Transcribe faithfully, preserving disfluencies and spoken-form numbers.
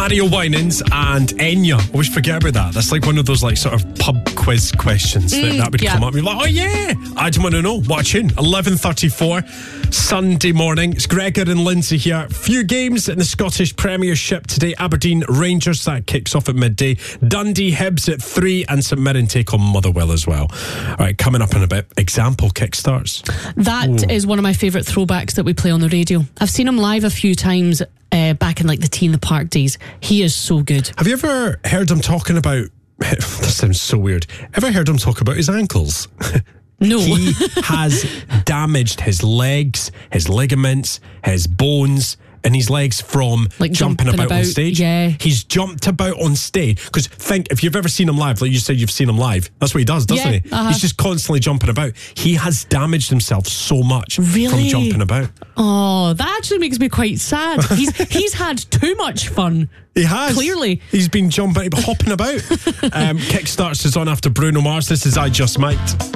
Mario Winans and Enya. I always forget about that. That's like one of those like sort of pub quiz questions Mm, that, that would yeah. come up. You're like, oh yeah, I just want to know. What a tune. eleven thirty-four, Sunday morning. It's Gregor and Lindsay here. Few games in the Scottish Premiership today. Aberdeen Rangers, that kicks off at midday. Dundee Hibs at three, and St Mirren take on Motherwell as well. All right, coming up in a bit, Example kickstarts. That Ooh. is one of my favourite throwbacks that we play on the radio. I've seen him live a few times uh, back in like the Tea in the Park days. He is so good. Have you ever heard him talking about, this sounds so weird, ever heard him talk about his ankles? No. He has damaged his legs, his ligaments, his bones, and his legs from Like jumping, jumping about, on about, stage. yeah. He's jumped about on stage. Because think, if you've ever seen him live, like you said, you've seen him live. That's what he does, doesn't Yeah, he? uh-huh. He's just constantly jumping about. He has damaged himself so much from Really? jumping about. Oh, that actually makes me quite sad. He's he's had too much fun. He has. Clearly. He's been jumping, hopping about. um, Kickstarts is on after Bruno Mars. This is I Just Might.